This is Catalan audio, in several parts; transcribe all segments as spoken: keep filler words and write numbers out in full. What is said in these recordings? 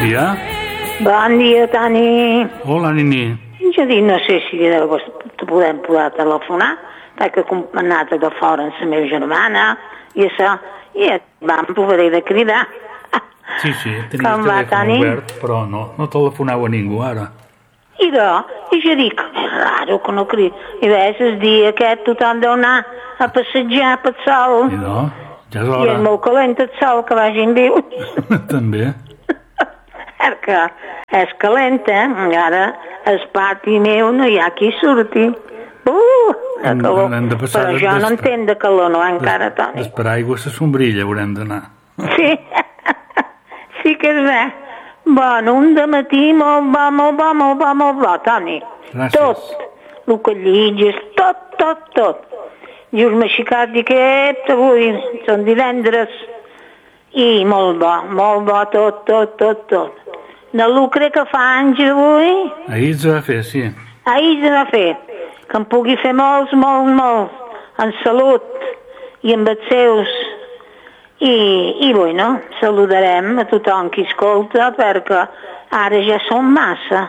dia. Bon dia, Toni. Hola, Nini. Jo dic, no sé si te podem poder telefonar, perquè he anat de fora amb la meva germana, i això, i vam poder de cridar. Sí, sí, tenia el telèfon obert, però no, no telefonava a ningú ara. I jo, i jo dic, és raro que no cridi. I veus, el dia aquest tothom deu anar a passejar pel sol. I no, ja és I hora. és molt calent el sol, que vagin vius. També. Perquè és calent, eh? I ara el pati meu no hi ha qui surti. Uh, de calor. Hem de passar Però de- jo no des- entenc de calor, no, encara, Toni. D'esperar aigua a la sombrilla haurem d'anar. Sí, sí que és bé. Bueno, un dematí molt bo, molt bo, molt bo, molt bo, Toni. Gràcies. Tot. El que llitges, tot, tot, tot. Just m'he aixecat i aquest avui, són divendres. I molt bo, molt bo, tot, tot, tot, tot. De lucre que fa anys avui, Ahir es va fer, sí. ahir s'ha de fer. Que en pugui fer molts, molts, molts. En salut i amb els seus. I, i bueno, saludarem a tothom qui escolta, perquè ara ja som massa.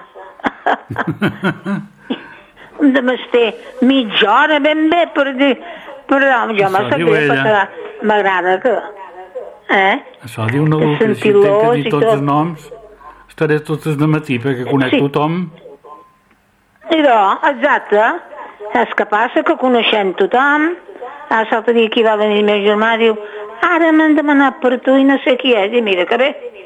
Hem de m'estar mitja hora ben bé per dir... Però jo me Això sap diu bé, ella. perquè m'agrada que... Eh? Això diu una Que Lucre, si tinc que sentir-los dir i tots tot. els noms, estaré totes de matí perquè conec Sí. tothom. I no, exacte. És que passa que coneixem tothom. Ah, l'altre dia que hi va venir el meu germà, diu, ara m'han demanat per tu i no sé qui és. I mira que bé.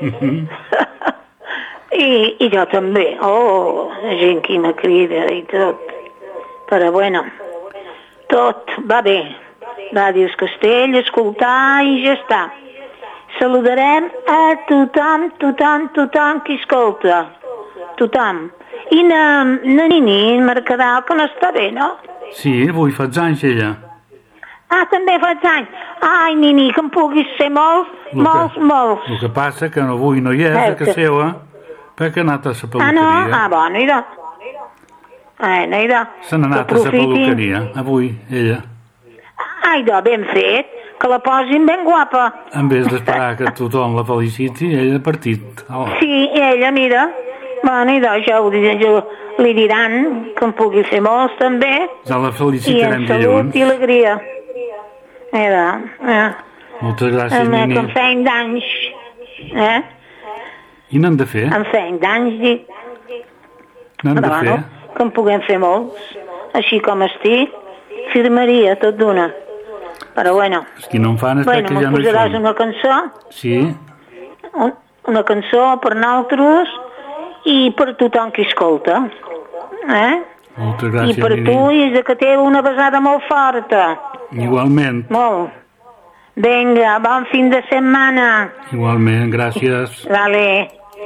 I, I jo també. Oh, la gent qui me crida i tot. Però bueno, tot va bé. Ràdios Castell, escoltar i ja està. Saludarem a tothom, tothom, tothom qui escolta. Tothom. I na, na Nini, Mercadal, que no està bé, no? Sí, avui faig anys ella. Ah, també faig anys. Ai, Nini, que em puguis ser molts, Lo molts, que, molts. El que passa que avui no hi és, a casa seva, perquè ha anat a la Ah, peluqueria. no? Ah, bueno, idò. Ah, no, idò. Se n'ha anat a la Aprofiti. peluqueria, avui, ella. Ai, idò, ben fet. Que la posin ben guapa. En vez d'esperar que tothom la feliciti, ella ha partit. Oh. Sí, i ella, mira. Bueno, idò, ja ho diré, jo, li diran que em pugui fer molts, també. Ja la I felicitarem en salut dilluns. i alegria. Era, eh. Moltes gràcies, Home, que Nini. em feien d'anys. Eh? I n'han de fer? Em feien d'anys, dic. N'han de Però, fer? no, que en puguem fer molts. Així com estic, firmaria tot d'una. Però bueno, Els qui no en fan és bueno, perquè me'n ja no hi posaràs són. una cançó, Sí? un, una cançó per nosaltres i per tothom qui escolta. Eh? Moltes I gràcies, per Nini. tu, i de que té una besada molt forta. Igualment, Molt. Vinga, bon fin de setmana. igualment, gràcies. Vale.